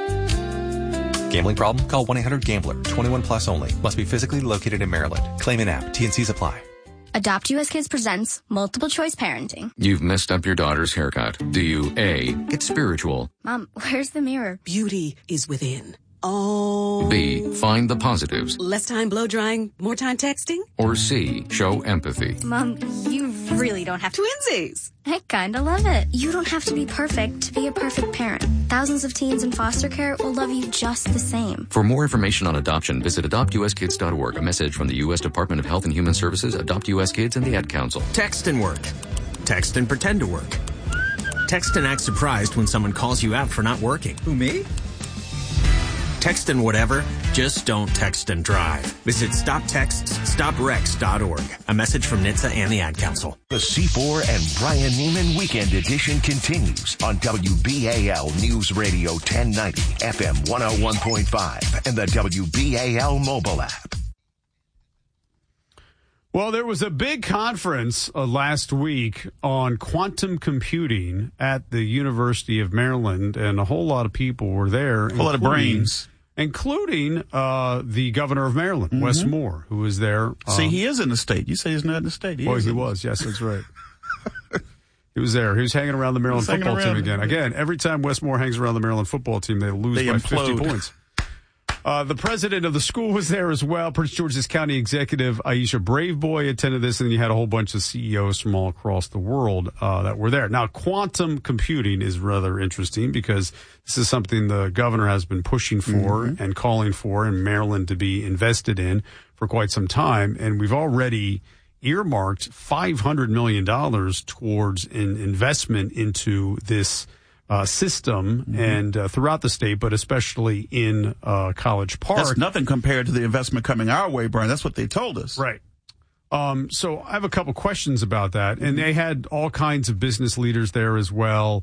Gambling problem? Call 1-800-GAMBLER. 21 plus only. Must be physically located in Maryland. Claim in app. T&Cs apply. Adopt US Kids presents Multiple Choice Parenting. You've messed up your daughter's haircut. Do you A, get spiritual? Mom, where's the mirror? Beauty is within. Oh. B, find the positives. Less time blow drying, more time texting? Or C, show empathy. Mom, you really don't have to. Twinsies. I kinda love it. You don't have to be perfect to be a perfect parent. Thousands of teens in foster care will love you just the same. For more information on adoption, visit adoptuskids.org. A message from the U.S. Department of Health and Human Services, Adopt U.S. Kids, and the Ad Council. Text and work. Text and pretend to work. Text and act surprised when someone calls you out for not working. Who, me? Text and whatever, just don't text and drive. Visit StopTextsStopWrecks.org. A message from NHTSA and the Ad Council. The C4 and Brian Neiman Weekend Edition continues on WBAL News Radio 1090, FM 101.5, and the WBAL mobile app. Well, there was a big conference last week on quantum computing at the University of Maryland, and a whole lot of people were there. A lot of brains. Including the governor of Maryland, Wes Moore, who was there. See, he is in the state. You say he's not in the state. He was. Yes, that's right. He was there. He was hanging around the Maryland football team again. Again, every time Wes Moore hangs around the Maryland football team, they lose by 50 points. The president of the school was there as well. Prince George's County Executive Aisha Braveboy attended this, and then you had a whole bunch of CEOs from all across the world that were there. Now, quantum computing is rather interesting because this is something the governor has been pushing for and calling for in Maryland to be invested in for quite some time. And we've already earmarked $500 million towards an investment into this system and throughout the state, but especially in College Park. That's nothing compared to the investment coming our way, Brian. That's what they told us. Right. So I have a couple questions about that. And they had all kinds of business leaders there as well.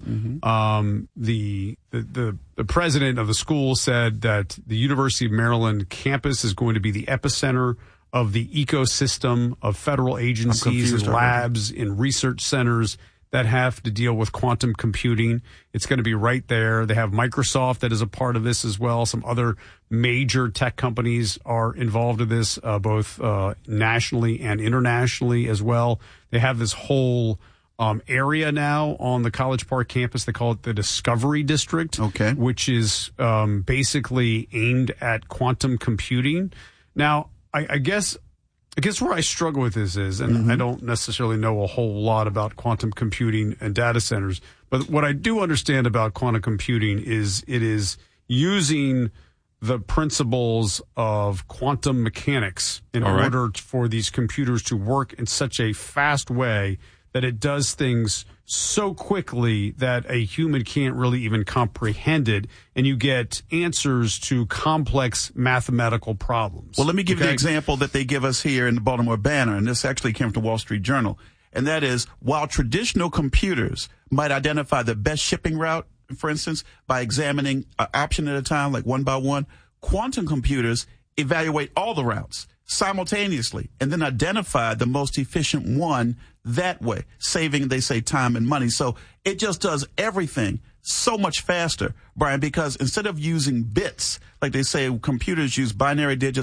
The president of the school said that the University of Maryland campus is going to be the epicenter of the ecosystem of federal agencies and labs and research centers that have to deal with quantum computing. It's going to be right there. They have Microsoft that is a part of this as well. Some other major tech companies are involved in this, both nationally and internationally as well. They have this whole area now on the College Park campus. They call it the Discovery District, which is basically aimed at quantum computing. Now, I guess where I struggle with this is, and I don't necessarily know a whole lot about quantum computing and data centers, but what I do understand about quantum computing is it is using the principles of quantum mechanics in order for these computers to work in such a fast way that it does things so quickly that a human can't really even comprehend it, and you get answers to complex mathematical problems. Well, let me give you the example that they give us here in the Baltimore Banner, and this actually came from the Wall Street Journal, and that is, while traditional computers might identify the best shipping route, for instance, by examining an option at a time, like one by one, quantum computers evaluate all the routes simultaneously and then identify the most efficient one that way, saving, they say, time and money. So it just does everything so much faster, Brian, because instead of using bits, like they say, computers use binary digits